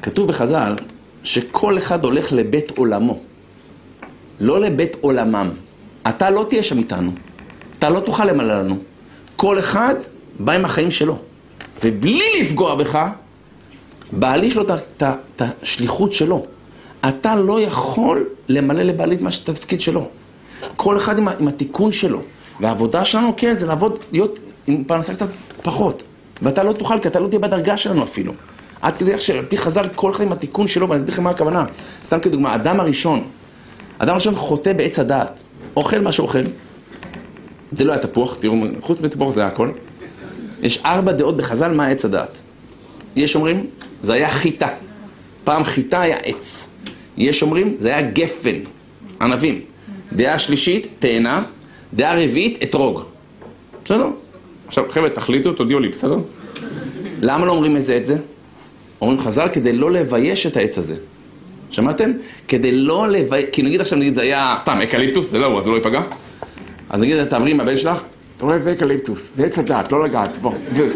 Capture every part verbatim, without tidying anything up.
כתוב בחז"ל שכל אחד הולך לבית עולמו, לא לבית עולמם. אתה לא תהיה שם איתנו, אתה לא תוכל למלא לנו. כל אחד בא עם החיים שלו, ובלי לפגוע בך, בעלי שלו את השליחות שלו. אתה לא יכול למלא לבעלי מה שאתה תפקיד שלו. כל אחד עם, עם התיקון שלו. והעבודה שלנו, כן, זה לעבוד, להיות עם פרנסה קצת פחות. ואתה לא תוכל, כי אתה לא תהיה בדרגה שלנו אפילו. עד כדי שעל פי חז"ל, כל אחד עם התיקון שלו, ואני אסביר לכם מה הכוונה. סתם כדוגמה, אדם הראשון, אדם הראשון חוטא בעץ הדעת. אוכל מה שאוכל. זה לא היה תפוח, תראו, חוץ מתפוח זה היה הכל. יש ארבע דעות בחז"ל מה עץ הדעת. יש אומרים, זה היה חיטה. פעם חיטה היה עץ. יש אומרים, זה היה גפן, ענבים. דעה שלישית, תאנה. דעה רביעית, אתרוג. בסדר? עכשיו, חבר'ה, תחליטו, תודיעו לי, בסדר? למה לא אומרים איזה עץ זה? אומרים חז"ל כדי לא לבייש את העץ הזה. שמעתם? כדי לא לבייש, כי נגיד עכשיו, נגיד, זה היה סתם אקליפטוס, זה לא, אז הוא לא ייפגע. אז נגיד, תעברי עם הבן שלך, אתה רואה, זה אקליפטוס, זה עץ לדעת, לא לגעת, בוא.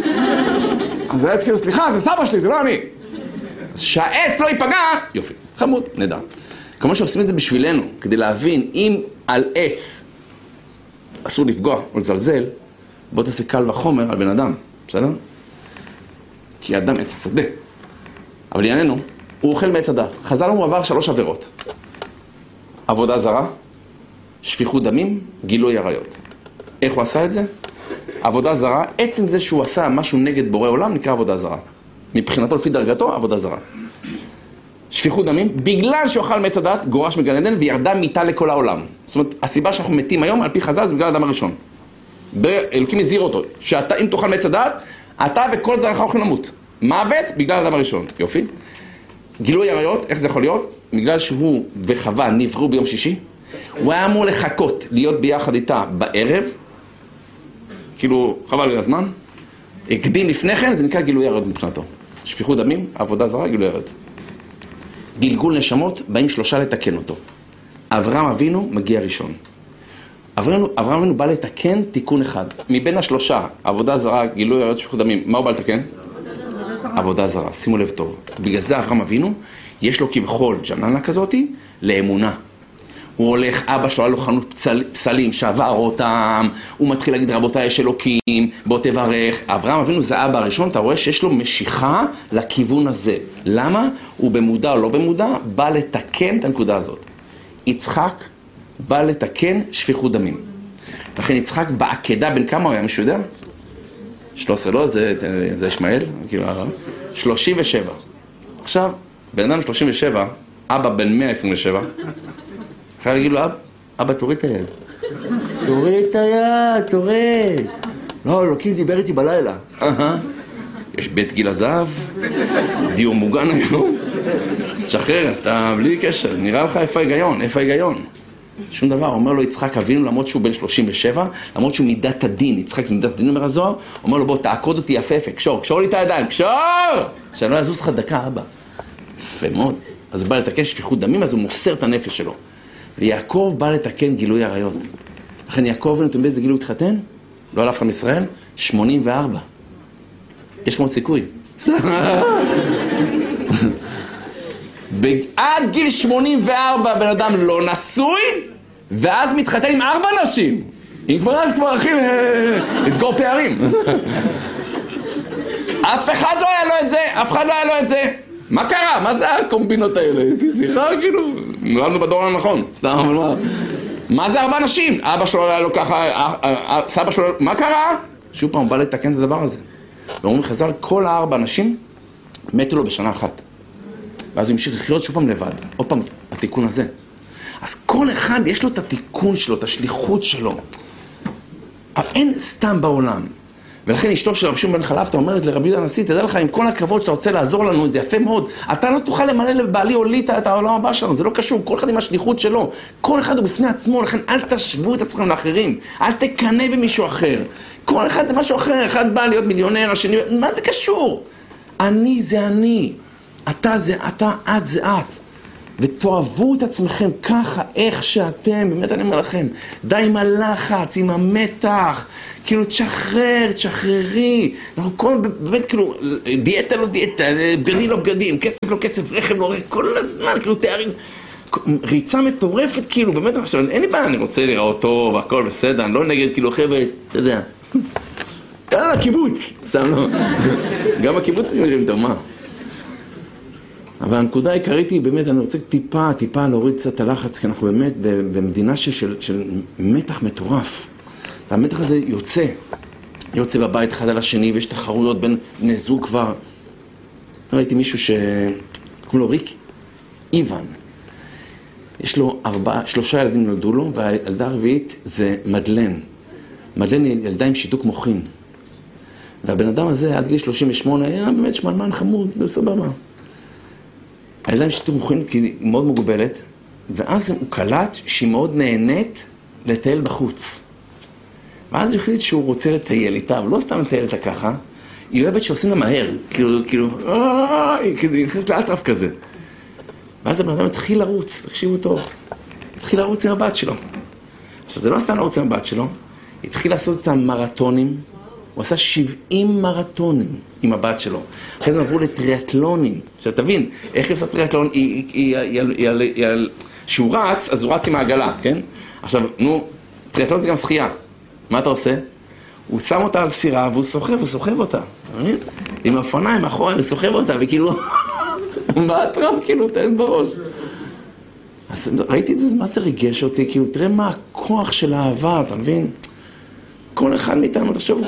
אז זה עץ כאילו, סליחה, זה סבא שלי, זה לא אני. אז שהעץ לא ייפגע, יופי, חמוד, נדע. כמו שעושים את זה בשבילנו, כדי להבין, אם על עץ אסור לפגוע או לזלזל, בוא תעשה קל וחומר על בן אדם, בסדר? כי האדם עץ השדה. אבל לענייננו, הוא אוכל מעץ הדת. חז"ל הוא עבר שלוש עבירות. עבודה זרה, שפיכות דמים, גילוי עריות. איך הוא עשה את זה? עבודה זרה, עצם זה שהוא עשה משהו נגד בורא עולם, נקרא עבודה זרה. מבחינתו, לפי דרגתו, עבודה זרה. שפיכות דמים, בגלל שהוא אכל מעץ הדת, גורש מגן עדן וירדה מיתה לכל העולם. זאת אומרת, הסיבה שאנחנו מתים היום, על פי חז"ל, זה בגלל האדם הראשון. אלוקים הזהיר אותו, שאתה, אם תאכל מעץ הדת, אתה וכל זרעך הולכים למות. מוות בגלל האדם הראשון. יופי. גילוי עריות, איך זה יכול להיות? בגלל שהוא וחווה נבראו ביום שישי, הוא היה אמור לחכות, להיות ביחד איתה בערב, כאילו, חבל לי הזמן, הקדים לפני כן, זה נקרא גילוי עריות מבחינתו. שפיכות דמים, עבודה זרה, גילוי עריות. גלגול נשמות, באים שלושה לתקן אותו. אברהם אבינו מגיע ראשון. אברהם, אברהם אבינו בא לתקן תיקון אחד. מבין השלושה, עבודה זרה, גילוי עריות, שפיכות דמים, מה הוא בא לתקן? עבודה זרה, שימו לב טוב. בגלל זה אברהם אבינו, יש לו כבכל ג'ננה כזאת, לאמונה. הוא הולך, אבא שלו, היה לו חנות פסל, פסלים, שעבר אותם, הוא מתחיל להגיד, רבותיי, יש אלוקים, בוא תברך. אברהם אבינו זה אבא הראשון, אתה רואה שיש לו משיכה לכיוון הזה. למה? הוא במודע או לא במודע, בא לתקן את הנקודה הזאת. יצחק בא לתקן שפיכות דמים. לכן יצחק בעקדה, בין כמה הוא היה, מישהו יודע? שלוש עשרה, לא, זה, זה, זה ישמעאל, כאילו, שלושים ושבע. עכשיו, בן אדם שלושים ושבע, אבא בן מאה עשרים ושבע, אחרי להגיד לו, אבא, אבא, תוריד את היד. תוריד את היד, תוריד. לא, אלוקים דיבר איתי בלילה. יש בית גיל הזהב, דיור מוגן היום. שחרר, אתה בלי קשר, נראה לך איפה ההיגיון, איפה ההיגיון. שום דבר, אומר לו יצחק אבינו, למרות שהוא בן שלושים ושבע, למרות שהוא מידת הדין, יצחק זה מידת הדין, אומר הזוהר, אומר לו בוא תעקוד אותי יפה יפה, קשור, קשור לי את הידיים, קשור! שאני לא יזוז לך דקה, אבא. יפה מאוד. אז הוא בא לתקן שפיכות דמים, אז הוא מוסר את הנפש שלו. ויעקב בא לתקן גילוי עריות. לכן יעקב, אתם באיזה גילוי התחתן? לא הלך עם ישראל? שמונים וארבע. יש כמו סיכוי. עד גיל שמונים וארבע בן אדם לא נשוי, ואז מתחתן עם ארבע נשים. אם כבר אז כבר אחים, לסגור פערים. אף אחד לא היה לו את זה, אף אחד לא היה לו את זה. מה קרה? מה זה הקומבינות האלה? סליחה, כאילו, נולדנו בדור הנכון. סתם, אבל מה? מה זה ארבע נשים? אבא שלו היה לו ככה, סבא שלו, מה קרה? שוב פעם, הוא בא לתקן את הדבר הזה. ואומרים חז"ל, כל הארבע נשים מתו לו בשנה אחת. ואז הוא המשיך לחיות שוב פעם לבד. עוד פעם, התיקון הזה. אז כל אחד יש לו את התיקון שלו, את השליחות שלו. אבל אין סתם בעולם. ולכן אשתו של רבי שמעון בן חלפתא אומרת לרבי יהודה הנשיא, תדע לך, עם כל הכבוד שאתה רוצה לעזור לנו, זה יפה מאוד. אתה לא תוכל למלא לבעלי או לי את העולם הבא שלנו, זה לא קשור, כל אחד עם השליחות שלו. כל אחד הוא בפני עצמו, לכן אל תשוו את עצמכם לאחרים. אל תקנא במישהו אחר. כל אחד זה משהו אחר, אחד בא להיות מיליונר, השני, מה זה קשור? אני זה אני. אתה זה אתה, את זה את. ותאהבו את עצמכם ככה, איך שאתם, באמת אני אומר לכם, די עם הלחץ, עם המתח, כאילו תשחרר, תשחררי, אנחנו כל, באמת כאילו, דיאטה לא דיאטה, בגדים לא בגדים, כסף לא כסף, רכב לא רכב, כל הזמן, כאילו תארים, ריצה מטורפת, כאילו, באמת עכשיו, אין לי בעיה, אני רוצה לראות טוב, הכל בסדר, אני לא נגד, כאילו, חבר'ה, אתה יודע, יאללה, הקיבוץ, סתם לא, גם הקיבוץ נראים טוב, מה? אבל הנקודה העיקרית היא, באמת, אני רוצה טיפה, טיפה להוריד קצת את הלחץ, כי אנחנו באמת במדינה של, של מתח מטורף. והמתח הזה יוצא, יוצא בבית אחד על השני, ויש תחרויות בין בני זוג כבר. ראיתי מישהו שקוראים לו ריק איוון. יש לו ארבעה, שלושה ילדים נולדו לו, והילדה הרביעית זה מדלן. מדלן היא ילדה עם שיתוק מוחין. והבן אדם הזה, עד גיל שלושים ושמונה, היה באמת שמנמן חמוד, בסבבה. הילדה עם שיתוק מוחין, כי היא מאוד מוגבלת, ואז הוא קלט שהיא מאוד נהנית לטייל בחוץ. ואז הוא החליט שהוא רוצה לטייל איתה, אבל לא סתם לטייל איתה ככה, היא אוהבת שעושים לה מהר, כאילו, כאילו, אוי, כזה, היא נכנסת לאטרף כזה. ואז הבן אדם התחיל לרוץ, תקשיבו טוב, התחיל לרוץ עם הבת שלו. עכשיו, זה לא סתם לרוץ עם הבת שלו, התחיל לעשות את המרתונים, הוא עשה שבעים מרתונים עם הבת שלו. אחרי זה עברו לטריאטלונים. עכשיו, תבין, איך היא עושה טריאטלון? שהוא רץ, אז הוא רץ עם העגלה, כן? עכשיו, נו, טריאטלון זה גם שחייה. מה אתה עושה? הוא שם אותה על סירה, והוא סוחב, הוא סוחב אותה. עם האופניים מאחורי, הוא סוחב אותה, וכאילו, מה הטרף, כאילו, תן בראש. אז ראיתי את זה, מה זה ריגש אותי? כאילו, תראה מה הכוח של האהבה, אתה מבין? כל אחד מאיתנו, תחשוב.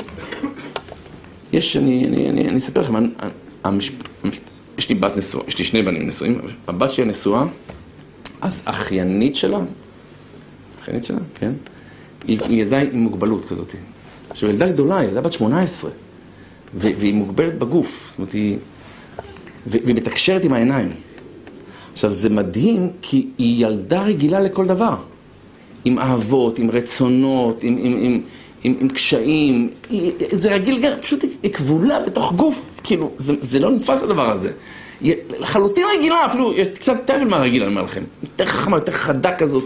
יש, אני, אני, אני, אני אספר לכם, המש, יש לי בת נשואה, יש לי שני בנים נשואים, הבת שלי נשואה, אז אחיינית שלה, אחיינית שלה, כן? היא, היא ילדה עם מוגבלות כזאת. עכשיו, ילדה גדולה, היא ילדה בת שמונה עשרה, ו, והיא מוגבלת בגוף, זאת אומרת, היא, ו, והיא מתקשרת עם העיניים. עכשיו, זה מדהים, כי היא ילדה רגילה לכל דבר. עם אהבות, עם רצונות, עם, עם, עם, עם, עם קשיים, היא, זה רגיל, פשוט היא כבולה בתוך גוף, כאילו, זה, זה לא נתפס הדבר הזה. היא לחלוטין רגילה, אפילו קצת יותר מהרגילה, אני אומר לכם. יותר חכמה, יותר חדה כזאת.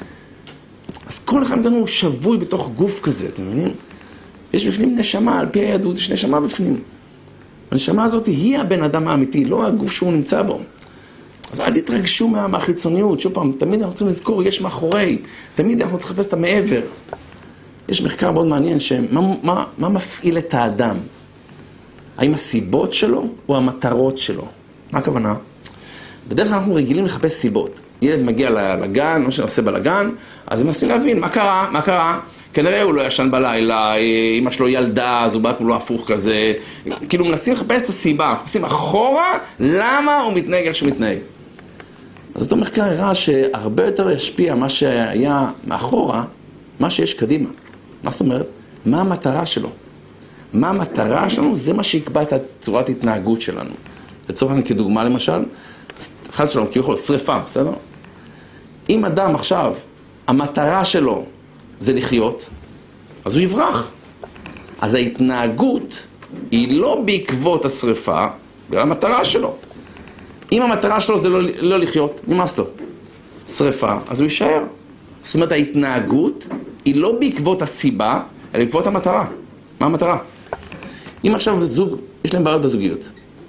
אז כל אחד מאיתנו הוא שבוי בתוך גוף כזה, אתם מבינים? יש בפנים נשמה, על פי היהדות יש נשמה בפנים. הנשמה הזאת היא הבן אדם האמיתי, לא הגוף שהוא נמצא בו. אז אל תתרגשו מה, מהחיצוניות, שוב פעם, תמיד אנחנו צריכים לזכור, יש מאחורי, תמיד אנחנו צריכים לחפש את המעבר. יש מחקר מאוד מעניין, שמה, מה, מה מפעיל את האדם? האם הסיבות שלו או המטרות שלו? מה הכוונה? בדרך כלל אנחנו רגילים לחפש סיבות. ילד מגיע לגן, מה שעושה בלגן, אז הם מנסים להבין, מה קרה? מה קרה? כנראה הוא לא ישן בלילה, אמא שלו ילדה, אז הוא בא כולו הפוך כזה. כאילו מנסים לחפש את הסיבה, מנסים אחורה, למה הוא מתנהג איך שהוא מתנהג. אז אותו מחקר הראה שהרבה יותר ישפיע מה שהיה מאחורה, מה שיש קדימה. מה זאת אומרת? מה המטרה שלו? מה המטרה שלנו? זה מה שיקבע את צורת התנהגות שלנו. לצורך אני כדוגמה למשל, אחד שלנו כאילו שריפה, בסדר? אם אדם עכשיו, המטרה שלו זה לחיות, אז הוא יברח. אז ההתנהגות היא לא בעקבות השריפה, בגלל המטרה שלו. אם המטרה שלו זה לא, לא לחיות, נמאס לו. שריפה, אז הוא יישאר. זאת אומרת, ההתנהגות היא לא בעקבות הסיבה, אלא בעקבות המטרה. מה המטרה? אם עכשיו זוג, יש להם בעיות בזוגיות.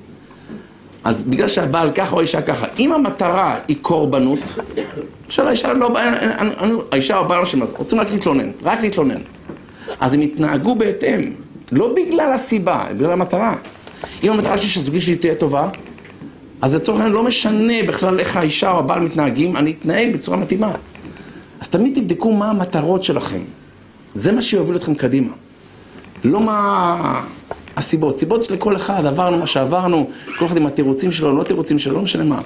אז בגלל שהבעל ככה או האישה ככה, אם המטרה היא קורבנות, למשל האישה לא באה, האישה או הבעל לא שמאז, רוצים רק להתלונן, רק להתלונן. אז הם יתנהגו בהתאם, לא בגלל הסיבה, בגלל המטרה. אם המטרה שלי שהזוגית שלי תהיה טובה, אז לצורך העניין לא משנה בכלל איך האישה או הבעל מתנהגים, אני אתנהג בצורה מתאימה. אז תמיד תבדקו מה המטרות שלכם. זה מה שיוביל אתכם קדימה. לא מה הסיבות. סיבות של כל אחד, עברנו מה שעברנו, כל אחד עם התירוצים שלו, לא התירוצים שלו, לא משנה מה.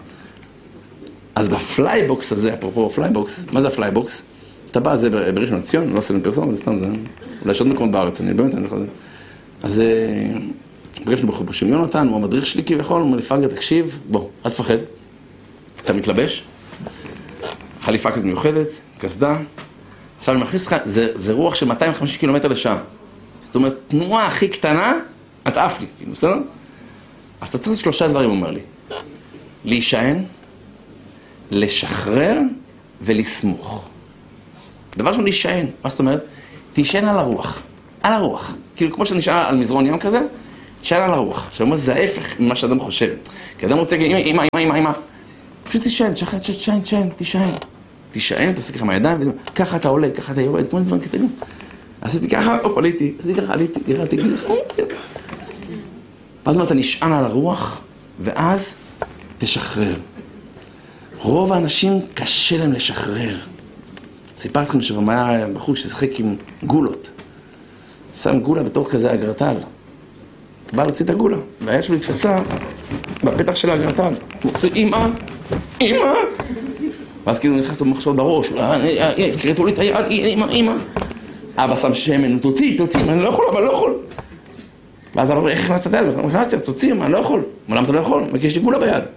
אז בפלייבוקס הזה, אפרופו פלייבוקס, מה זה הפלייבוקס? אתה בא, זה בראשון לציון, לא עושה לי פרסום, זה סתם, זה אולי יש עוד מקומות בארץ, אני באמת, אני לא יודע. אז פגשנו בשם יונתן, הוא המדריך שלי כביכול, הוא אומר לי, פאגר, תקשיב, בוא, אל תפחד. אתה מתלבש, חליפה כזאת מיוחדת, קסדה. עכשיו אני מכניס לך, זה, זה רוח של מאתיים וחמישים קילומטר לשעה. זאת אומרת, תנועה הכי קטנה, את עף לי, כאילו, בסדר? אז אתה צריך שלושה דברים, הוא אומר לי. להישען, לשחרר ולסמוך. דבר שהוא להישען. מה זאת אומרת? תישען על הרוח. על הרוח. כאילו כמו שנשען על מזרון ים כזה, תישען על הרוח. עכשיו, מה זה ההפך ממה שאדם חושב. כי אדם רוצה, אמא, אמא, אמא, אמא. פשוט תישען, תשחרר, תישען, תישען, תישען. תישען, תעשה ככה מהידיים, ככה אתה עולה, ככה אתה יורד, כמו דברים קטנים. עשיתי ככה, אופ, עליתי, עשיתי ככה, עליתי, גרעתי, ככה. אז מה, אתה נשען על הרוח, ואז תשחרר. רוב האנשים קשה להם לשחרר. סיפרתי לכם שגם היה בחור ששחק עם גולות. שם גולה בתוך כזה אגרטל. בא להוציא את הגולה, והיד שלו התפסה בפתח של האגרטל. הוא עושה, אמא, אמא. ואז כאילו נכנס לו מחשבות בראש, קראתו לי את היד, אמא, אמא. אבא שם שמן, תוציא, תוציא, אני לא יכול, אבל לא יכול. ואז אבא, איך הכנסת את היד? נכנסתי, אז תוציא, אני לא יכול. מה, למה אתה לא יכול? כי יש לי גולה ביד.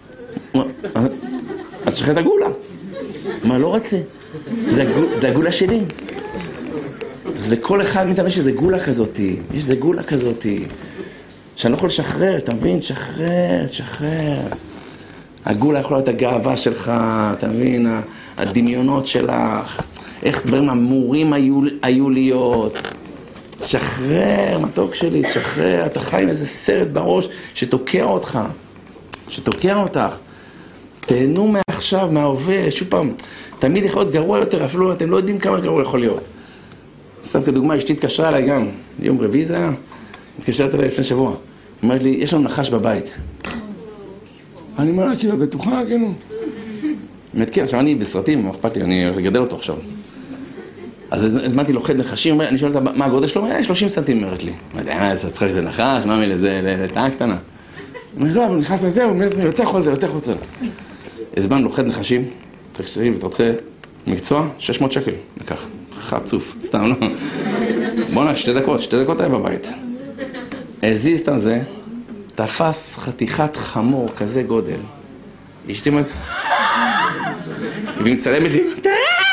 אז תשחרר את הגולה. מה, לא רוצה. זה הגולה שלי. אז לכל אחד מתאמן שזה גולה כזאת, יש איזה גולה כזאת, שאני לא יכול לשחרר, אתה מבין? שחרר, שחרר. הגולה יכולה להיות הגאווה שלך, אתה מבין? הדמיונות שלך, איך דברים אמורים היו, היו להיות. שחרר, מתוק שלי, שחרר. אתה חי עם איזה סרט בראש שתוקע אותך, שתוקע אותך. תהנו מעכשיו, מההווה, שוב פעם, תמיד יכול להיות גרוע יותר, אפילו אתם לא יודעים כמה גרוע יכול להיות. סתם כדוגמה, אשתי התקשרה אליי גם, יום רביעי זה היה, התקשרת אליי לפני שבוע. היא אומרת לי, יש לנו נחש בבית. אני אומר לה, כאילו, בטוחה, כאילו. באמת, כן, עכשיו אני בסרטים, מה אכפת לי, אני הולך לגדל אותו עכשיו. אז הזמנתי לו חד נחשים, אני שואל אותה, מה הגודל שלו? שלושים סנטים, אומרת לי. אמרתי, אה, זה צריך איזה נחש, מה מילה, זה לטעה קטנה. אני אומר, לא, אבל הוא נכנס לזה, הוא יוצא חוזר, יוצא חוזר. הזמנו לו חד נחשים, תקשרי ואתה רוצה מקצוע, שש מאות שקל, לקח. חצוף, סתם לא. בוא נע, שתי דקות, שתי דקות היה בבית. הזיז סתם זה, תפס חתיכת חמור כזה גודל. אשתי אומרת, והיא מצלמת לי, תראה,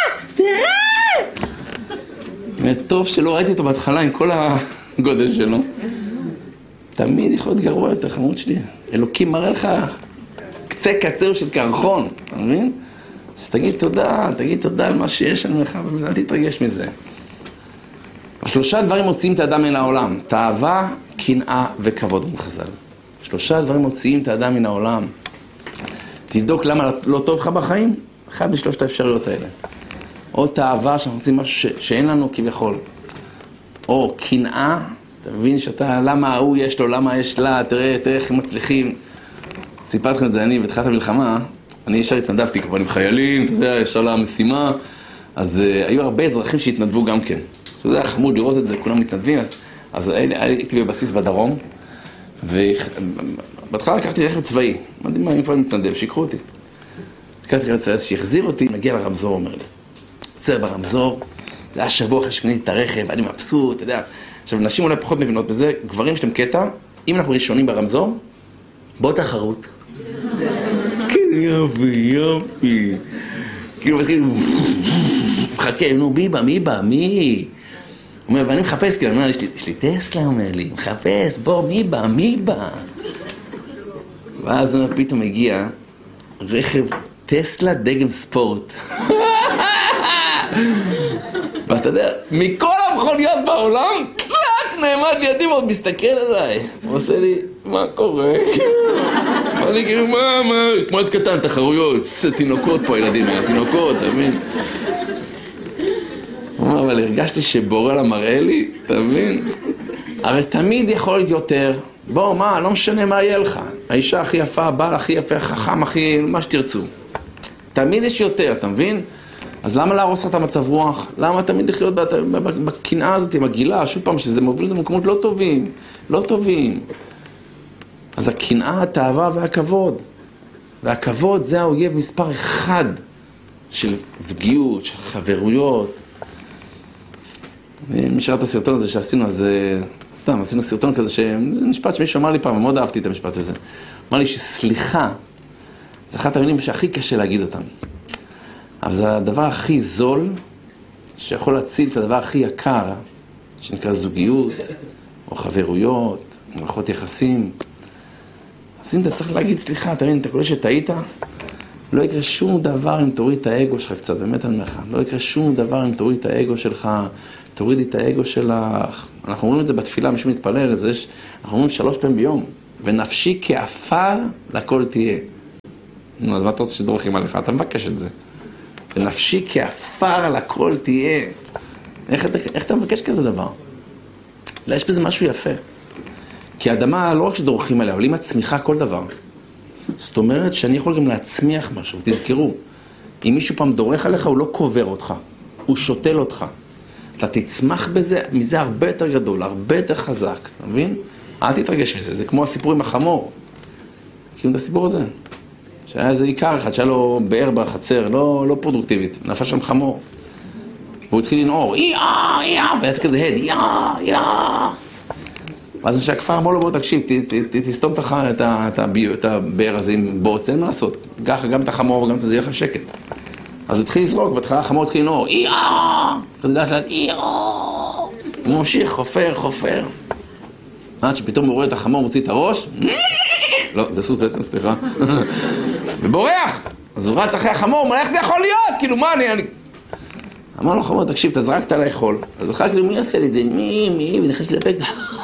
תראה! טוב שלא ראיתי אותו בהתחלה עם כל הגודל שלו. תמיד יכול להיות גרוע יותר, חמוד שלי. אלוקים מראה לך קצה קצר של קרחון, אתה מבין? אז תגיד תודה, תגיד תודה על מה שיש לנו לך, ואל תתרגש מזה. שלושה דברים מוציאים את האדם מן העולם. תאווה, קנאה וכבוד, אומר חז"ל. שלושה דברים מוציאים את האדם מן העולם. תבדוק למה לא טוב לך בחיים, אחד משלושת האפשרויות האלה. או תאווה, שאנחנו רוצים משהו ש... שאין לנו כביכול. או קנאה, אתה מבין שאתה, למה ההוא יש לו, למה יש לה, תראה, תראה איך הם מצליחים. סיפרתי לכם את זה אני, בתחילת המלחמה, אני ישר התנדבתי כבר עם חיילים, אתה יודע, ישר למשימה, אז uh, היו הרבה אזרחים שהתנדבו גם כן. זה היה חמוד לראות את זה, כולם מתנדבים, אז, אז הייתי בבסיס בדרום, ובהתחלה לקחתי רכב צבאי, מדהים מה, אם כבר מתנדב, שיקחו אותי. לקחתי רכב צבאי, אז שיחזיר אותי, מגיע לרמזור, אומר לי. עוצר ברמזור, זה היה שבוע אחרי שקניתי את הרכב, אני מבסוט, אתה יודע. עכשיו, נשים אולי פחות מבינות בזה, גברים שאתם קטע, אם אנחנו ראשונים ברמזור, בוא תחרות. יופי, יופי. כאילו מתחיל, מחכה, נו, מי בא, מי בא, מי? הוא אומר, ואני מחפש, כאילו, אני אומר, יש לי טסלה, אומר לי, מחפש, בוא, מי בא, מי בא? ואז פתאום מגיע רכב טסלה דגם ספורט. ואתה יודע, מכל המכוניות בעולם, קלק, נעמד לידי ועוד מסתכל עליי. הוא עושה לי, מה קורה? אני כאילו, מה, מה, כמו עד קטן, תחרויות, תינוקות פה, ילדים, תינוקות, אתה מבין? הוא אומר, אבל הרגשתי שבורא לה מראה לי, אתה מבין? הרי תמיד יכול להיות יותר, בוא, מה, לא משנה מה יהיה לך. האישה הכי יפה, הבעל הכי יפה, חכם הכי, מה שתרצו. תמיד יש יותר, אתה מבין? אז למה להרוס את המצב רוח? למה תמיד לחיות בקנאה הזאת, עם הגילה, שוב פעם, שזה מוביל למקומות לא טובים, לא טובים. אז הקנאה, התאווה והכבוד. והכבוד זה האויב מספר אחד של זוגיות, של חברויות. מי שראה את הסרטון הזה שעשינו, אז סתם, עשינו סרטון כזה, שזה משפט שמישהו אמר לי פעם, מאוד אהבתי את המשפט הזה. אמר לי שסליחה, זה אחת המילים שהכי קשה להגיד אותם. אבל זה הדבר הכי זול, שיכול להציל את הדבר הכי יקר, שנקרא זוגיות, או חברויות, מערכות יחסים. אז אם אתה צריך להגיד סליחה, אתה מבין, אתה קורא שטעית, לא יקרה שום דבר אם תוריד את האגו שלך קצת, באמת אני אומר לך. לא יקרה שום דבר אם תוריד את האגו שלך, תורידי את האגו שלך. אנחנו אומרים את זה בתפילה, מי שמתפלל, זה יש, אנחנו אומרים שלוש פעמים ביום. ונפשי כאפר לכל תהיה. נו, אז מה אתה רוצה שדורכים עליך? אתה מבקש את זה. ונפשי כאפר לכל תהיה. איך, איך אתה מבקש כזה דבר? לא, יש בזה משהו יפה. כי האדמה לא רק שדורכים עליה, אבל עם הצמיחה כל דבר. זאת אומרת שאני יכול גם להצמיח משהו. תזכרו, אם מישהו פעם דורך עליך, הוא לא קובר אותך. הוא שותל אותך. אתה תצמח בזה, מזה הרבה יותר גדול, הרבה יותר חזק. אתה מבין? אל תתרגש מזה. זה כמו הסיפור עם החמור. מכירים את הסיפור הזה? שהיה איזה עיקר אחד, שהיה לו באר בחצר, לא, לא פרודוקטיבית. נפל שם חמור. והוא התחיל לנעור, יא, יא, ויצא כזה הד, יא, יא. ואז אנשי הכפר אמרו לו, בוא תקשיב, תסתום את הבאר הזה עם בוץ, אין מה לעשות. ככה גם את החמור וגם את זה יהיה לך שקט. אז הוא התחיל לזרוק, בהתחלה החמור התחיל לנעור, יא, כזה לאט לאט, יא. הוא ממשיך, חופר, חופר. עד שפתאום הוא רואה את החמור, מוציא את הראש, לא, זה סוס בעצם, סליחה. ובורח! אז הוא רץ אחרי החמור, מה, איך זה יכול להיות? כאילו, מה אני... אני... אמר לו חמור, תקשיב, אתה זרקת עליי חול. אז הוא חכה, כאילו, מי עושה לי זה? מי, מי? ונכנס לפק.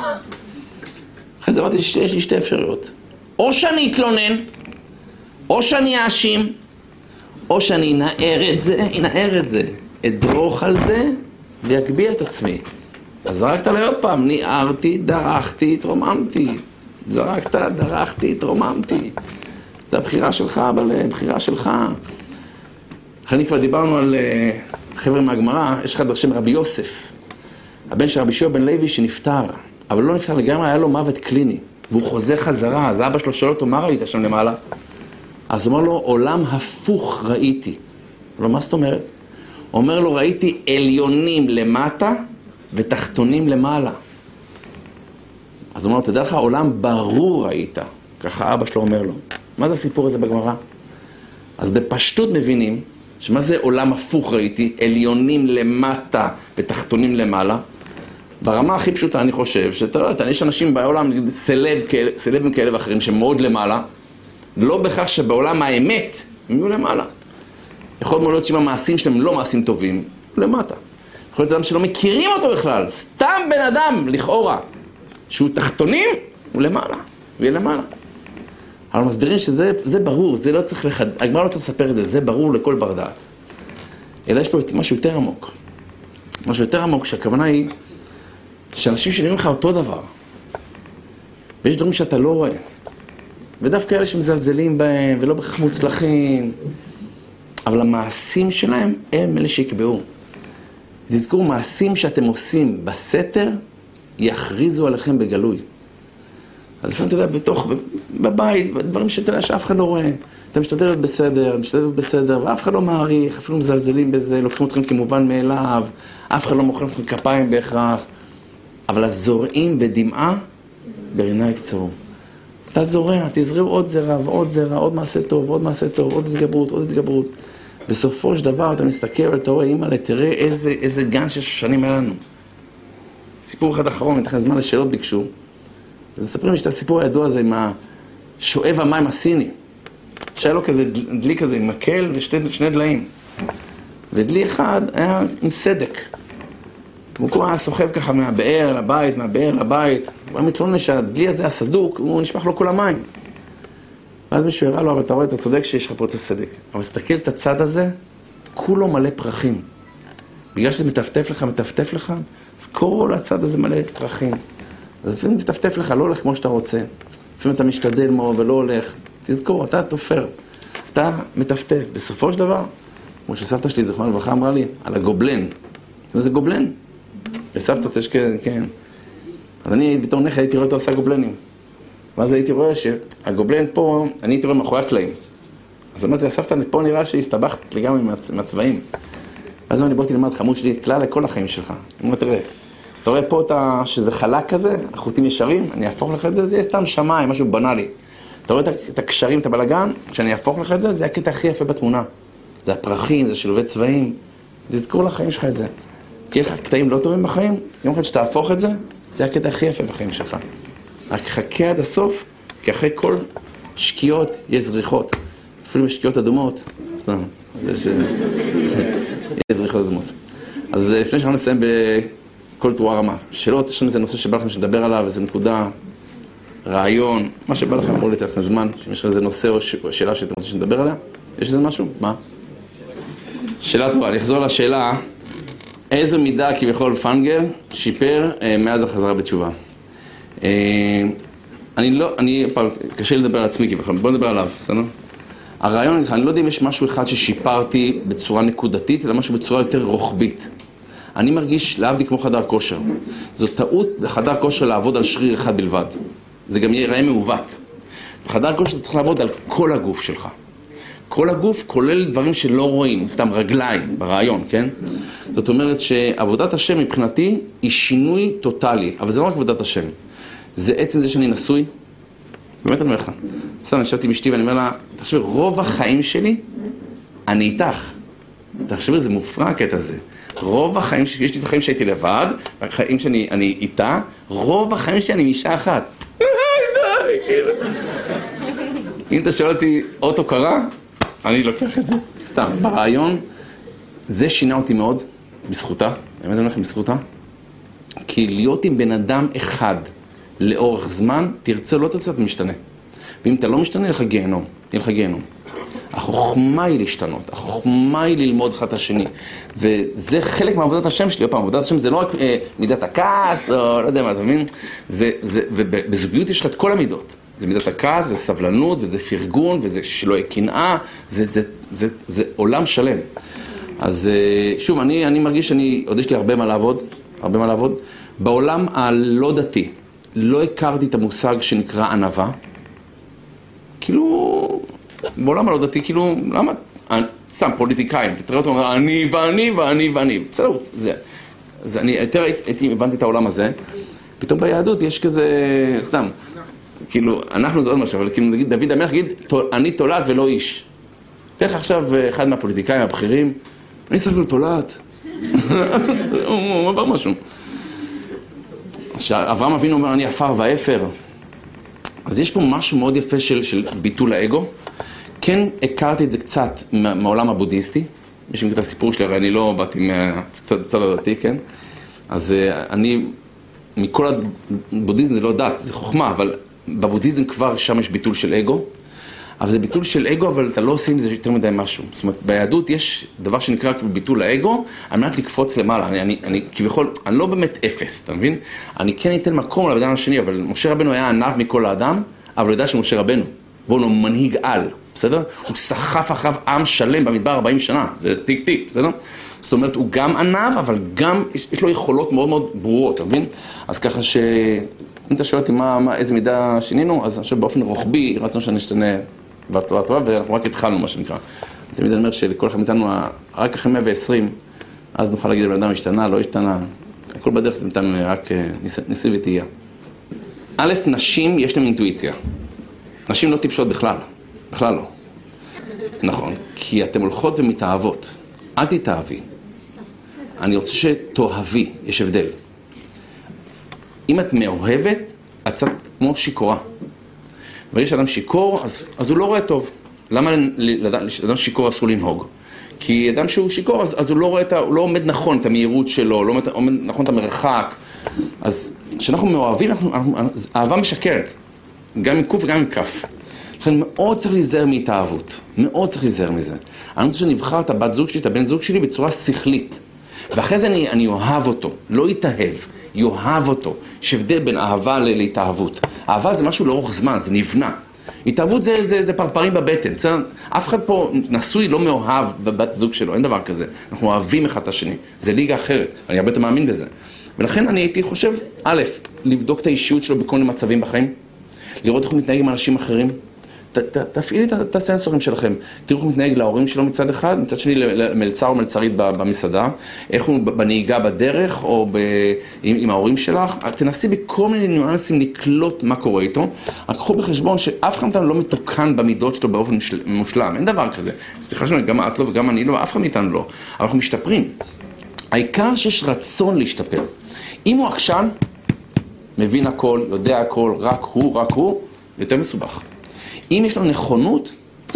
אחרי זה אמרתי, יש לי שתי אפשרויות. או שאני אתלונן, או שאני אאשים, או שאני אנער את זה, אנער את זה, אדרוך על זה, ויגביה את עצמי. אז זרקת עליי עוד פעם, ניערתי, דרכתי, התרוממתי. זרקת, דרכתי, התרוממתי. זה הבחירה שלך, אבל בחירה שלך. אחרי כבר דיברנו על חבר'ה מהגמרא, יש אחד בשם רבי יוסף. הבן של רבי שיוע בן לוי שנפטר, אבל לא נפטר לגמרי, היה לו מוות קליני. והוא חוזר חזרה, אז אבא שלו שואל אותו, מה ראית שם למעלה? אז הוא אומר לו, עולם הפוך ראיתי. לא, מה זאת אומרת? הוא אומר לו, ראיתי עליונים למטה ותחתונים למעלה. אז הוא אומר לו, תדע לך, עולם ברור ראית. ככה אבא שלו אומר לו. מה זה הסיפור הזה בגמרא? אז בפשטות מבינים, שמה זה עולם הפוך ראיתי, עליונים למטה ותחתונים למעלה. ברמה הכי פשוטה אני חושב, שאתה לא יודע, יש אנשים בעולם, סלב, סלבים כאלה ואחרים שמאוד למעלה, לא בכך שבעולם האמת הם יהיו למעלה. יכול מאוד להיות שאם המעשים שלהם לא מעשים טובים, הוא למטה. יכול להיות אדם שלא מכירים אותו בכלל, סתם בן אדם, לכאורה, שהוא תחתונים, הוא למעלה, הוא יהיה למעלה. אבל מסבירים שזה זה ברור, זה לא צריך לחד... הגמרא לא צריך לספר את זה, זה ברור לכל בר דעת. אלא יש פה משהו יותר עמוק. משהו יותר עמוק, שהכוונה היא שאנשים שנראים לך אותו דבר, ויש דברים שאתה לא רואה, ודווקא אלה שמזלזלים בהם, ולא בכך מוצלחים, אבל המעשים שלהם הם אלה שיקבעו. תזכרו, מעשים שאתם עושים בסתר, יכריזו עליכם בגלוי. אז לפעמים אתה יודע, בתוך, בבית, דברים שאתה יודע שאף אחד לא רואה. אתה משתדל להיות בסדר, משתדל להיות בסדר, ואף אחד לא מעריך, אפילו מזלזלים בזה, לוקחים אתכם כמובן מאליו, אף אחד לא מוכן לכם כפיים בהכרח. אבל הזורעים בדמעה, ברינה יקצרו. אתה זורע, תזרעו עוד זרע ועוד זרע, עוד מעשה טוב, עוד מעשה טוב, עוד התגברות, עוד התגברות. בסופו של דבר אתה מסתכל ואתה רואה, אימא'לה, תראה איזה, איזה גן שש שנים היה לנו. סיפור אחד אחרון, נתן זמן לשאלות ביקשו. ומספרים לי שאת הסיפור הידוע הזה עם השואב המים הסיני. שהיה לו כזה דלי כזה עם מקל ושני דליים. ודלי אחד היה עם סדק. הוא כבר היה סוחב ככה מהבאר לבית, מהבאר לבית. הוא היה מתלונן שהדלי הזה הסדוק, הוא נשפך לו כל המים. ואז מישהו הראה לו, אבל אתה רואה, אתה צודק שיש לך פה את הסדק. אבל תסתכל את הצד הזה, כולו מלא פרחים. בגלל שזה מטפטף לך, מטפטף לך, אז כל הצד הזה מלא פרחים. אז לפעמים מטפטף לך, לא הולך כמו שאתה רוצה. לפעמים אתה משתדל מאוד ולא הולך. תזכור, אתה תופר. אתה מטפטף. בסופו של דבר, כמו שסבתא שלי, זכרונה לברכה, אמרה לי, על הגובלן. זה גובלן. וסבתא תש כן, כן. אז אני בתור נכד הייתי רואה אותו עושה גובלנים. ואז הייתי רואה שהגובלן פה, אני הייתי רואה מאחורי הקלעים. אז אמרתי, הסבתא, פה נראה שהסתבכת לגמרי עם הצבעים. ואז אני בואתי ללמד חמוד שלי, כלל לכל החיים שלך. אני אומר, תראה, אתה רואה פה אותה, שזה חלק כזה, החוטים ישרים, אני אהפוך לך את זה, זה יהיה סתם שמיים, משהו בנאלי. אתה רואה את הקשרים, את הבלגן, כשאני אהפוך לך את זה, זה הקטע הכי יפה בתמונה. זה הפרחים, זה שילובי צבעים. תזכור לחיים שלך את זה. כי לך קטעים לא טובים בחיים, יום אחד שתהפוך את זה, זה הקטע הכי יפה בחיים שלך. רק חכה עד הסוף, כי אחרי כל שקיעות יש זריחות. אפילו משקיעות אדומות, סתם, זה ש... יש זריחות אדומות. אז לפני שאנחנו נסיים בכל תרועה רמה, שאלות, יש לנו איזה נושא שבא לכם שדבר עליו, איזה נקודה, רעיון, מה שבא לכם אמור לתת לכם זמן, אם יש לכם איזה נושא או שאלה שאתם רוצים שנדבר עליה, יש איזה משהו? מה? שאלה טובה, אני אחזור לשאלה, איזו מידה כביכול פנגר שיפר מאז החזרה בתשובה? אני לא, אני, קשה לי לדבר על עצמי כביכול, בוא נדבר עליו, בסדר? הרעיון, אני לא יודע אם יש משהו אחד ששיפרתי בצורה נקודתית, אלא משהו בצורה יותר רוחבית. אני מרגיש להבדיל כמו חדר כושר. זו טעות בחדר כושר לעבוד על שריר אחד בלבד. זה גם יראה מעוות. בחדר כושר אתה צריך לעבוד על כל הגוף שלך. כל הגוף כולל דברים שלא רואים, סתם רגליים, ברעיון, כן? זאת אומרת שעבודת השם מבחינתי היא שינוי טוטלי, אבל זה לא רק עבודת השם. זה עצם זה שאני נשוי, באמת אני אומר לך. סתם, אני ישבתי עם אשתי ואני אומר לה, תחשבי, רוב החיים שלי, אני איתך. תחשבי, זה מופרע הקטע הזה. רוב החיים שלי, יש לי את החיים שהייתי לבד, החיים שאני אני איתה, רוב החיים שלי אני עם אישה אחת. די, די, אם אתה שואל אותי, אוטו קרה, אני לוקח את זה. סתם, ברעיון, זה שינה אותי מאוד, בזכותה, באמת אני הולך בזכותה, כי להיות עם בן אדם אחד לאורך זמן, תרצה, לא תרצה, אתה משתנה. ואם אתה לא משתנה, יהיה לך גיהנום, יהיה לך גיהנום. החוכמה היא להשתנות, החוכמה היא ללמוד אחד את השני. וזה חלק מעבודת השם שלי, פעם, עבודת השם זה לא רק אה, מידת הכעס, או לא יודע מה, אתה מבין? זה, זה, ובזוגיות יש לך את כל המידות. זה מידת הכעס, וזה סבלנות, וזה פרגון, וזה שלא יהיה קנאה, זה, זה, זה, זה, זה עולם שלם. אז אה, שוב, אני, אני מרגיש שאני, עוד יש לי הרבה מה לעבוד, הרבה מה לעבוד. בעולם הלא דתי, לא הכרתי את המושג שנקרא ענווה. כאילו, בעולם הלא דתי, כאילו, למה? סתם, פוליטיקאים, תתראה אותם, אני ואני ואני ואני. בסדר, זה, זה, אני יותר הייתי, הבנתי את העולם הזה. פתאום ביהדות יש כזה, סתם, כאילו, אנחנו זה עוד משהו, אבל כאילו, נגיד, דוד המלך, יגיד, אני תולעת ולא איש. תלך עכשיו אחד מהפוליטיקאים הבכירים, אני סך הכל תולעת. הוא עבר משהו. אברהם אבינו אומר, אני עפר ואפר. אז יש פה משהו מאוד יפה של, של ביטול האגו. כן, הכרתי את זה קצת מהעולם הבודהיסטי. מי שמכיר את הסיפור שלי, הרי אני לא באתי מהצד הדתי, כן? אז אני, מכל הבודהיזם זה לא דת, זה חוכמה, אבל בבודהיזם כבר שם יש ביטול של אגו. אבל זה ביטול של אגו, אבל אתה לא עושה עם זה יותר מדי משהו. זאת אומרת, ביהדות יש דבר שנקרא ביטול האגו, על מנת לקפוץ למעלה. אני, אני, אני כביכול, אני לא באמת אפס, אתה מבין? אני כן אתן מקום לבן השני, אבל משה רבנו היה ענב מכל האדם, אבל הוא ידע שמשה רבנו, בואו הוא מנהיג על, בסדר? הוא סחף אחריו עם שלם במדבר ארבעים שנה, זה טיק טיק, בסדר? זאת אומרת, הוא גם ענב, אבל גם יש, יש לו יכולות מאוד מאוד ברורות, אתה מבין? אז ככה ש... אם אתה שואל אותי מה, מה, איזה מידה שינינו, אז אני חושב באופן רוחבי, רצון שנשתנה בצורה טובה, ואנחנו רק התחלנו, מה שנקרא. תמיד אני אומר שלכל אחד מאיתנו, רק אחרי מאה ועשרים, אז נוכל להגיד לבן אדם השתנה, לא השתנה. הכל בדרך זה מאיתנו רק ניסוי וטעייה. א', נשים יש להם אינטואיציה. נשים לא טיפשות בכלל. בכלל לא. נכון. כי אתן הולכות ומתאהבות. אל תתאהבי. אני רוצה שתאהבי. יש הבדל. אם את מאוהבת, את קצת כמו שיקורה. ויש אדם שיקור, אז, אז הוא לא רואה טוב. למה לאדם שיקור אסור לנהוג? כי אדם שהוא שיקור, אז, אז הוא לא רואה את ה, הוא לא עומד נכון את המהירות שלו, לא עומד, עומד נכון את המרחק. אז כשאנחנו מאוהבים, אנחנו, אנחנו, אהבה משקרת. גם עם קוף וגם עם כף. לכן מאוד צריך להיזהר מהתאהבות. מאוד צריך להיזהר מזה. אני רוצה שנבחר את הבת זוג שלי, את הבן זוג שלי, בצורה שכלית. ואחרי זה אני, אני אוהב אותו, לא יתאהב. יאהב אותו. יש הבדל בין אהבה להתאהבות. אהבה זה משהו לאורך זמן, זה נבנה. התאהבות זה, זה, זה פרפרים בבטן. בסדר? אף אחד פה נשוי לא מאוהב בבת זוג שלו, אין דבר כזה. אנחנו אוהבים אחד את השני. זה ליגה אחרת. אני הרבה יותר מאמין בזה. ולכן אני הייתי חושב, א', לבדוק את האישיות שלו בכל מיני מצבים בחיים, לראות איך הוא מתנהג עם אנשים אחרים. ת, ת, תפעילי את, את הסנסורים שלכם. תראו איך הוא מתנהג להורים שלו מצד אחד, מצד שני למלצר או מלצרית במסעדה, איך הוא בנהיגה בדרך או ב, עם, עם ההורים שלך. תנסי בכל מיני ניואנסים לקלוט מה קורה איתו. רק קחו בחשבון שאף אחד מאיתנו לא מתוקן במידות שלו באופן מושלם. אין דבר כזה. סליחה שאני, גם את לא וגם אני לא, אף אחד מאיתנו לא. אנחנו משתפרים. העיקר שיש רצון להשתפר. אם הוא עקשן, מבין הכל, יודע הכל, רק הוא, רק הוא, יותר מסובך. אם יש לו נכונות, זה,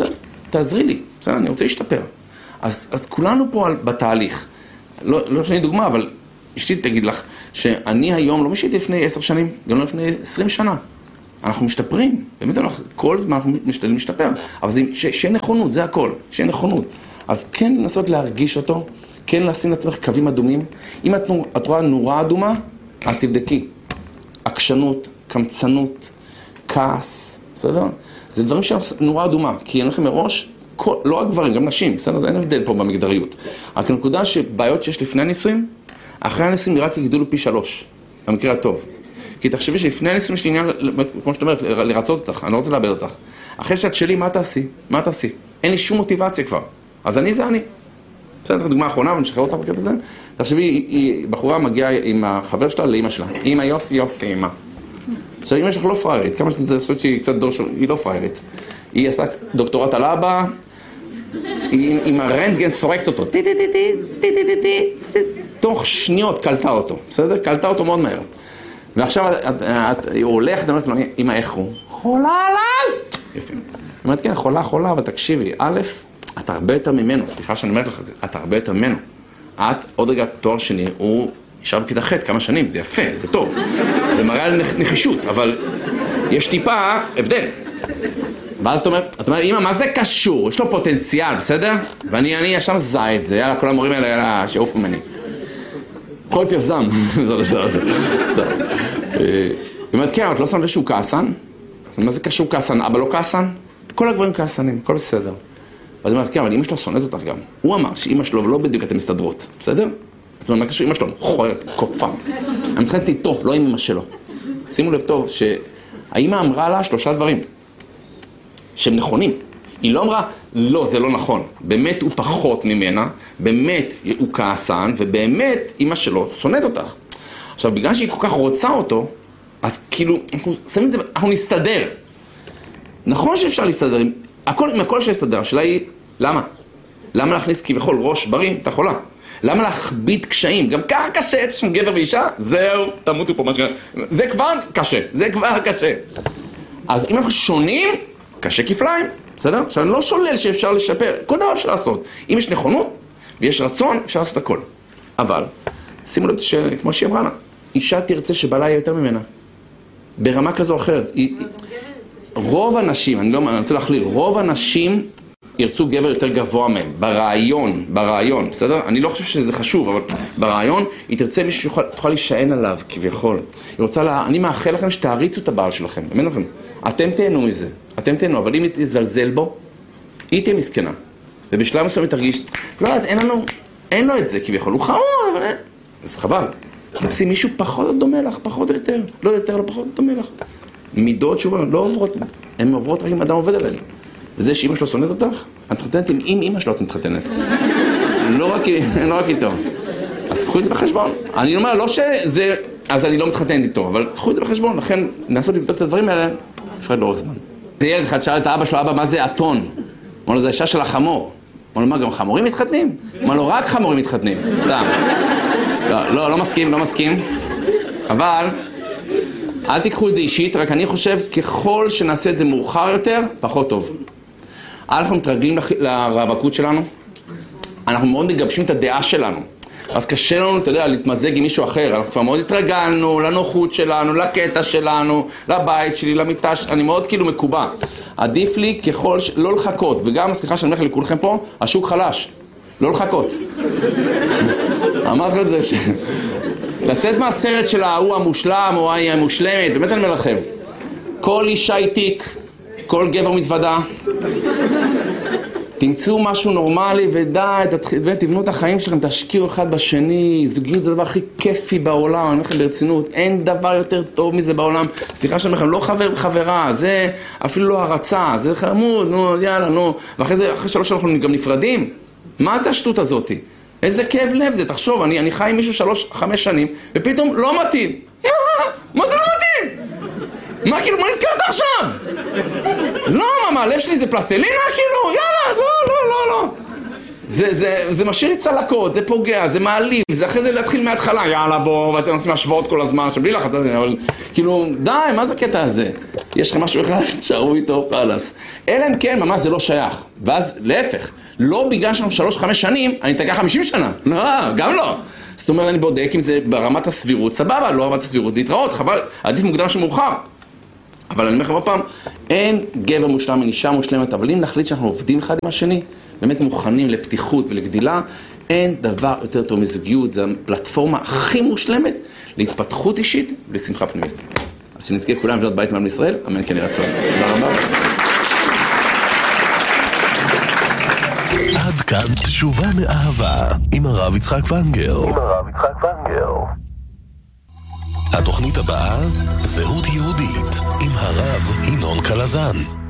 תעזרי לי, בסדר, אני רוצה להשתפר. אז, אז כולנו פה על, בתהליך. לא, לא שאני דוגמה, אבל אשתי תגיד לך, שאני היום, לא משהייתי לפני עשר שנים, גם לא לפני עשרים שנה. אנחנו משתפרים, באמת אנחנו, כל זמן אנחנו משתדלים להשתפר. אבל זה, ש, שיהיה נכונות, זה הכל, שיהיה נכונות. אז כן לנסות להרגיש אותו, כן לשים לעצמך קווים אדומים. אם את, את רואה נורה אדומה, אז תבדקי. עקשנות, קמצנות, כעס, בסדר? זה דברים שנורה אדומה, כי אין לכם מראש, כל, לא רק גברים, גם נשים, בסדר? זה אין הבדל פה במגדריות. רק הנקודה שבעיות שיש לפני הנישואים, אחרי הנישואים רק יגדלו פי שלוש, במקרה הטוב. כי תחשבי שלפני הנישואים יש לי עניין, כמו שאת אומרת, לרצות אותך, אני לא רוצה לאבד אותך. אחרי שאת שלי, מה תעשי? מה תעשי? אין לי שום מוטיבציה כבר. אז אני זה אני. בסדר, דוגמה האחרונה, ואני משחרר אותה בקטע הזה. תחשבי, היא, בחורה מגיעה עם החבר שלה לאמא שלה. אמא יוסי יוסי, אמא. עכשיו, אמא שלך לא פריירית. כמה שאני חושבת שהיא קצת דור שונה, היא לא פריירית. היא עשתה דוקטורט על אבא, עם הרנטגן סורקת אותו. טי טי טי טי טי טי טי טי טי. תוך שניות קלטה אותו. בסדר? קלטה אותו מאוד מהר. ועכשיו היא הולכת, אומרת לו, אמא, איך הוא? חולה עליי! יפה. היא אומרת, כן, חולה, חולה, אבל תקשיבי, א', את הרבה יותר ממנו, סליחה שאני אומרת לך את זה, את הרבה יותר ממנו. את, עוד רגע תואר שני, הוא נשאר בכיתה ח' כמה שנים, זה יפה, זה טוב. זה מראה על נחישות, אבל יש טיפה הבדל. ואז את אומרת, את אומרת, אמא, מה זה קשור? יש לו פוטנציאל, בסדר? ואני אני ישר זהה את זה, יאללה, כל המורים האלה, יאללה, שיעופו ממני. יכול להיות יזם, זה לא שאלה, סתם. היא אומרת, כן, את לא שמת שהוא כעסן? מה זה קשור כעסן? אבא לא כעסן? כל הגברים כעסנים, הכל בסדר. אז היא אומרת, כן, אבל אמא שלו שונאת אותך גם. הוא אמר שאמא שלו לא בדיוק אתם מסתדרות, בסדר? זאת אומרת, מה קשור אמא שלו? חורת, קופה. אני מתחילת איתו, לא עם אמא שלו. שימו לב טוב שהאמא אמרה לה שלושה דברים שהם נכונים. היא לא אמרה, לא, זה לא נכון. באמת הוא פחות ממנה, באמת הוא כעסן, ובאמת אמא שלו שונאת אותך. עכשיו, בגלל שהיא כל כך רוצה אותו, אז כאילו, אנחנו שמים את זה, אנחנו נסתדר. נכון שאפשר להסתדר, הכל, עם הכל אפשר להסתדר. השאלה היא, למה? למה להכניס כביכול ראש בריא? אתה חולה. למה להכביד קשיים? גם ככה קשה, יש שם גבר ואישה, זהו, תמותו פה. זה כבר קשה, זה כבר קשה. אז אם אנחנו שונים, קשה כפליים, בסדר? עכשיו, אני לא שולל שאפשר לשפר, כל דבר אפשר לעשות. אם יש נכונות ויש רצון, אפשר לעשות הכל. אבל, שימו לב שכמו שהיא אמרה לה, אישה תרצה שבעלה יהיה יותר ממנה. ברמה כזו או אחרת. היא, רוב הנשים, אני, לא, אני רוצה להכליל, רוב הנשים ירצו גבר יותר גבוה מהם, ברעיון, ברעיון, בסדר? אני לא חושב שזה חשוב, אבל ברעיון היא תרצה מישהו שתוכל להישען עליו, כביכול. היא רוצה לה, אני מאחל לכם שתעריצו את הבעל שלכם, באמת לכם. אתם תהנו מזה, אתם תהנו, אבל אם היא תזלזל בו, היא תהיה מסכנה. ובשלב מסוים היא תרגיש, לא יודעת, אין לנו, אין לו את זה כביכול, הוא חמור, אבל אין. אז חבל. תפסי מישהו פחות דומה לך, פחות או יותר, לא יותר, לא פחות דומה לך. מידות שוב, לא עוברות, הן עוברות רק אם אדם עובד עליהן. וזה שאמא שלו שונאת אותך, את מתחתנת עם אמא שלו את מתחתנת. לא רק, לא רק איתו. אז קחו את זה בחשבון. אני אומר, לא שזה, אז אני לא מתחתנת איתו, אבל קחו את זה בחשבון. לכן, ננסות לבדוק את הדברים האלה, לפרד לאורך זמן. זה ילד אחד שאל את האבא שלו, אבא, מה זה אתון? אמר לו, זה האישה של החמור. אמר לו, מה, גם חמורים מתחתנים? אמר לו, רק חמורים מתחתנים. סתם. לא, לא, לא מסכים, לא מסכים. אבל, אל תיקחו את זה אישית, רק אני חושב, ככל שנעשה את זה מאוחר יותר, פחות טוב. אנחנו מתרגלים לרווקות שלנו, אנחנו מאוד מגבשים את הדעה שלנו. אז קשה לנו, אתה יודע, להתמזג עם מישהו אחר. אנחנו כבר מאוד התרגלנו לנוחות שלנו, לקטע שלנו, לבית שלי, למיטה שלי. אני מאוד כאילו מקובע. עדיף לי ככל ש... לא לחכות. וגם, סליחה שאני אומר לכולכם פה, השוק חלש. לא לחכות. אמרתי את זה ש... לצאת מהסרט של ההוא המושלם או ההיא המושלמת, באמת אני אומר לכם. כל אישה איתיק, כל גבר מזוודה, תמצאו משהו נורמלי ודי, תבנו את החיים שלכם, תשקיעו אחד בשני, זוגיות זה הדבר הכי כיפי בעולם, אני אומר לכם ברצינות, אין דבר יותר טוב מזה בעולם, סליחה שאני אומר לכם, לא חבר וחברה, זה אפילו לא הרצה, זה חמוד, נו יאללה, נו, ואחרי זה, אחרי שלוש אנחנו גם נפרדים, מה זה השטות הזאת? איזה כאב לב זה, תחשוב, אני, אני חי עם מישהו שלוש, חמש שנים, ופתאום לא מתאים, מה? מה זה לא מתאים? מה כאילו, מה נזכרת עכשיו? לא, מה, הלב שלי זה פלסטלינה, כאילו, יאללה, לא, לא, לא, לא. זה, זה, זה משאיר לי צלקות, זה פוגע, זה מעליב, זה אחרי זה להתחיל מההתחלה, יאללה, בוא, ואתם עושים השוואות כל הזמן, שבלי לך, אבל כאילו, די, מה זה הקטע הזה? יש לכם משהו אחד, תשארו איתו, חלס. אלא אם כן, ממש זה לא שייך. ואז להפך, לא בגלל שאנחנו שלוש, חמש שנים, אני אתקע חמישים שנה. לא, גם לא. זאת אומרת, אני בודק אם זה ברמת הסבירות, סבבה, לא רמת הסבירות, להתראות, חבל, עדיף מוקדם שמאוחר. אבל אני אומר לכם עוד פעם, אין גבר מושלם מנישה מושלמת, אבל אם נחליט שאנחנו עובדים אחד עם השני, באמת מוכנים לפתיחות ולגדילה, אין דבר יותר טוב מזוגיות, זו הפלטפורמה הכי מושלמת להתפתחות אישית ולשמחה פנימית. אז שנזכה כולם לבנות בית מעם ישראל, אמן כן יהי רצון. תודה רבה. עד כאן תשובה מאהבה עם הרב יצחק ונגר. עם הרב יצחק ונגר. התוכנית הבאה, זהות יהודית עם הרב ינון קלזן.